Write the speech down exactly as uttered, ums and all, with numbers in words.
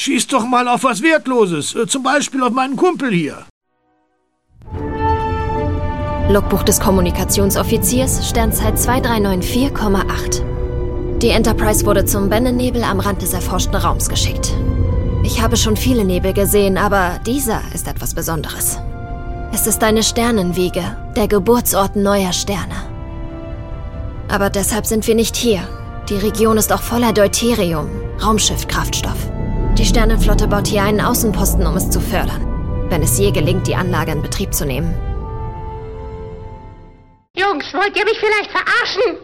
Schieß doch mal auf was Wertloses, äh, zum Beispiel auf meinen Kumpel hier. Logbuch des Kommunikationsoffiziers, Sternzeit zwei drei neun vier Komma acht. Die Enterprise wurde zum Bennennebel am Rand des erforschten Raums geschickt. Ich habe schon viele Nebel gesehen, aber dieser ist etwas Besonderes. Es ist eine Sternenwiege, der Geburtsort neuer Sterne. Aber deshalb sind wir nicht hier. Die Region ist auch voller Deuterium, Raumschiffkraftstoff. Die Sternenflotte baut hier einen Außenposten, um es zu fördern, wenn es je gelingt, die Anlage in Betrieb zu nehmen. Jungs, wollt ihr mich vielleicht verarschen?